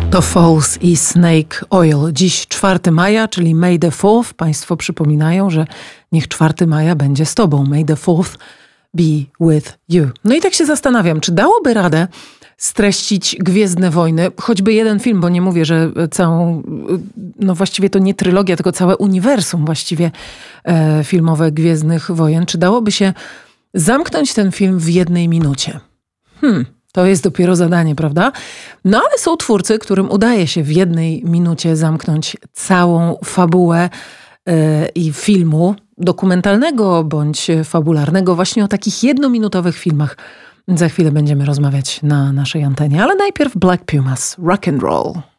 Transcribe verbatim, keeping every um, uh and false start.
To Falls i Snake Oil. Dziś czwartego maja, czyli May the fourth. Państwo przypominają, że niech czwartego maja będzie z tobą. May the fourth be with you. No i tak się zastanawiam, czy dałoby radę streścić Gwiezdne Wojny, choćby jeden film, bo nie mówię, że całą, no właściwie to nie trylogia, tylko całe uniwersum właściwie e, filmowe Gwiezdnych Wojen. Czy dałoby się zamknąć ten film w jednej minucie? Hmm. To jest dopiero zadanie, prawda? No ale są twórcy, którym udaje się w jednej minucie zamknąć całą fabułę yy, i filmu dokumentalnego bądź fabularnego, właśnie o takich jednominutowych filmach. Za chwilę będziemy rozmawiać na naszej antenie, ale najpierw Black Pumas, Rock and Roll.